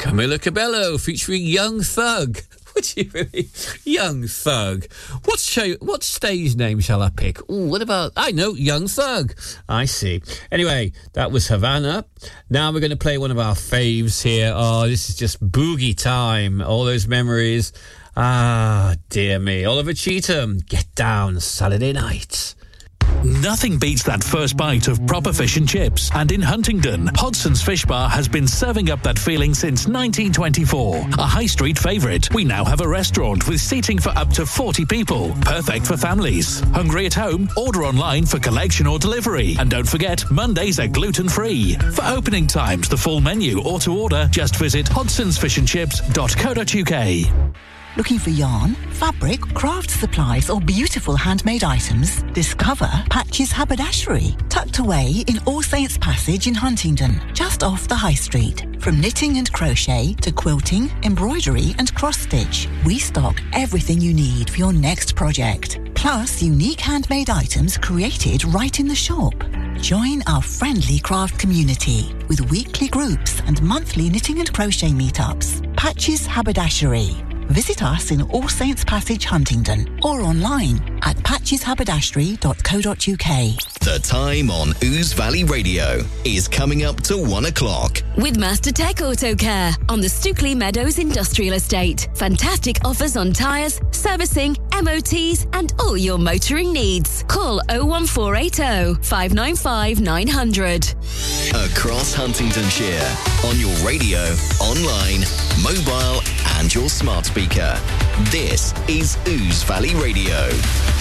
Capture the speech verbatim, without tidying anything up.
Camila Cabello featuring Young Thug. Would you really? Young Thug. What show? What stage name shall I pick? Ooh, what about? I know, Young Thug. I see. Anyway, that was Havana. Now we're going to play one of our faves here. Oh, this is just boogie time. All those memories. Ah, dear me. Oliver Cheetham, Get Down, Saturday Night. Nothing beats that first bite of proper fish and chips. And in Huntingdon, Hodson's Fish Bar has been serving up that feeling since nineteen twenty-four. A high street favourite. We now have a restaurant with seating for up to forty people. Perfect for families. Hungry at home? Order online for collection or delivery. And don't forget, Mondays are gluten-free. For opening times, the full menu, or to order, just visit hodsons fish and chips dot co dot uk. Looking for yarn, fabric, craft supplies or beautiful handmade items? Discover Patches Haberdashery, tucked away in All Saints Passage in Huntingdon, just off the High Street. From knitting and crochet to quilting, embroidery and cross-stitch, we stock everything you need for your next project. Plus unique handmade items created right in the shop. Join our friendly craft community with weekly groups and monthly knitting and crochet meetups. Patches Haberdashery. Visit us in All Saints Passage, Huntingdon, or online at patches haberdashery dot co dot uk. The time on Ouse Valley Radio is coming up to one o'clock. With Master Tech Auto Care on the Stookley Meadows Industrial Estate. Fantastic offers on tyres, servicing, M O Ts and all your motoring needs. Call oh one four eight oh, five nine five, nine hundred. Across Huntingdonshire, on your radio, online, mobile and your smart speaker. This is Ouse Valley Radio.